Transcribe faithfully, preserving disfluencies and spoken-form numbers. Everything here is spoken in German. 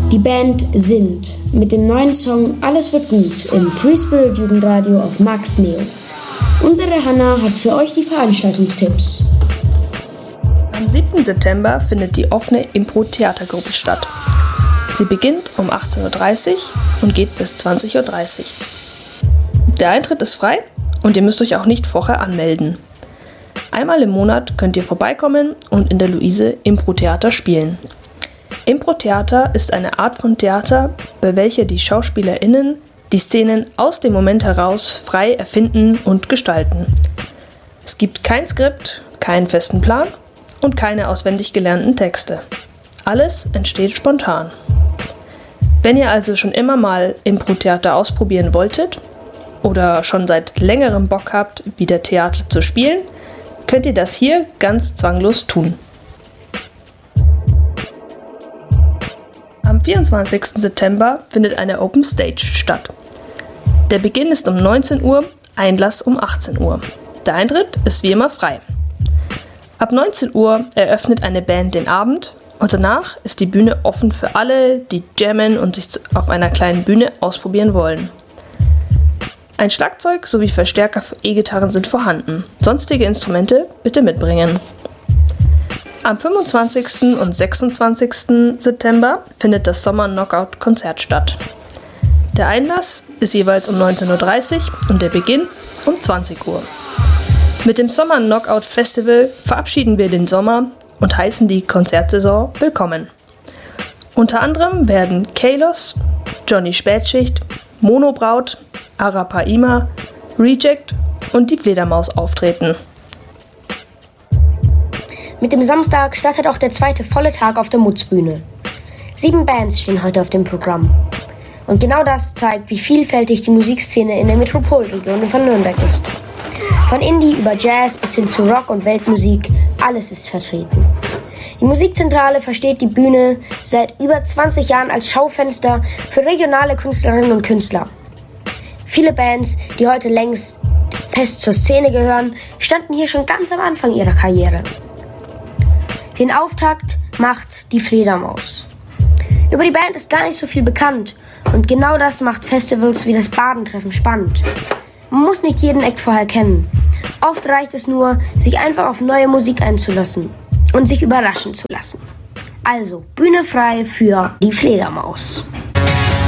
Die Band Sind mit dem neuen Song Alles wird gut im Free Spirit Jugendradio auf Max Neo. Unsere Hanna hat für euch die Veranstaltungstipps. Am siebten September findet die offene Impro-Theatergruppe statt. Sie beginnt um achtzehn Uhr dreißig und geht bis zwanzig Uhr dreißig. Der Eintritt ist frei und ihr müsst euch auch nicht vorher anmelden. Einmal im Monat könnt ihr vorbeikommen und in der Luise Impro-Theater spielen. Impro-Theater ist eine Art von Theater, bei welcher die SchauspielerInnen die Szenen aus dem Moment heraus frei erfinden und gestalten. Es gibt kein Skript, keinen festen Plan und keine auswendig gelernten Texte. Alles entsteht spontan. Wenn ihr also schon immer mal Impro-Theater ausprobieren wolltet oder schon seit längerem Bock habt, wieder Theater zu spielen, könnt ihr das hier ganz zwanglos tun. Am vierundzwanzigsten September findet eine Open Stage statt. Der Beginn ist um neunzehn Uhr, Einlass um achtzehn Uhr. Der Eintritt ist wie immer frei. Ab neunzehn Uhr eröffnet eine Band den Abend und danach ist die Bühne offen für alle, die jammen und sich auf einer kleinen Bühne ausprobieren wollen. Ein Schlagzeug sowie Verstärker für E-Gitarren sind vorhanden. Sonstige Instrumente bitte mitbringen. Am fünfundzwanzigsten und sechsundzwanzigsten September findet das Sommer-Knockout-Konzert statt. Der Einlass ist jeweils um neunzehn Uhr dreißig und der Beginn um zwanzig Uhr. Mit dem Sommer-Knockout-Festival verabschieden wir den Sommer und heißen die Konzertsaison willkommen. Unter anderem werden Kalos, Johnny Spätschicht, Monobraut, Arapaima, Reject und die Fledermaus auftreten. Mit dem Samstag startet auch der zweite volle Tag auf der Mutzbühne. Sieben Bands stehen heute auf dem Programm. Und genau das zeigt, wie vielfältig die Musikszene in der Metropolregion von Nürnberg ist. Von Indie über Jazz bis hin zu Rock und Weltmusik, alles ist vertreten. Die Musikzentrale versteht die Bühne seit über zwanzig Jahren als Schaufenster für regionale Künstlerinnen und Künstler. Viele Bands, die heute längst fest zur Szene gehören, standen hier schon ganz am Anfang ihrer Karriere. Den Auftakt macht die Fledermaus. Über die Band ist gar nicht so viel bekannt und genau das macht Festivals wie das Badentreffen spannend. Man muss nicht jeden Act vorher kennen. Oft reicht es nur, sich einfach auf neue Musik einzulassen und sich überraschen zu lassen. Also, Bühne frei für die Fledermaus.